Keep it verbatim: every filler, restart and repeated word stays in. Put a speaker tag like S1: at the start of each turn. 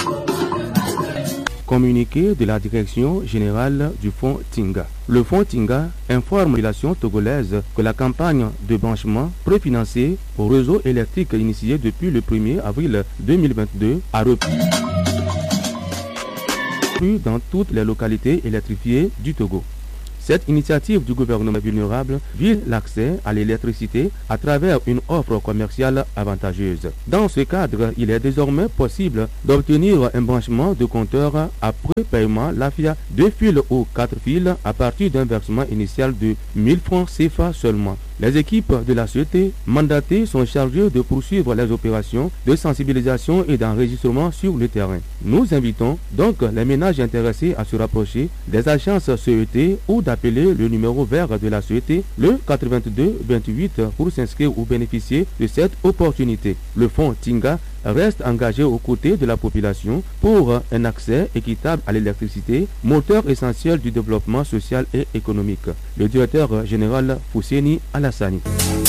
S1: Communiqué de la direction générale du fonds Tinga. Le fonds Tinga informe la population togolaise que la campagne de branchement préfinancée au réseau électrique initiée depuis le premier avril deux mille vingt-deux a repris dans toutes les localités électrifiées du Togo. Cette initiative du gouvernement vulnérable vise l'accès à l'électricité à travers une offre commerciale avantageuse. Dans ce cadre, il est désormais possible d'obtenir un branchement de compteur après paiement l'A F I A deux fils ou quatre fils à partir d'un versement initial de mille francs C F A seulement. Les équipes de la Sûreté mandatées sont chargées de poursuivre les opérations de sensibilisation et d'enregistrement sur le terrain. Nous invitons donc les ménages intéressés à se rapprocher des agences C E T ou d'appeler le numéro vert de la C E T, le quatre-vingt-deux vingt-huit, pour s'inscrire ou bénéficier de cette opportunité. Le fonds Tinga reste engagé aux côtés de la population pour un accès équitable à l'électricité, moteur essentiel du développement social et économique. Le directeur général Fousseni Alassani.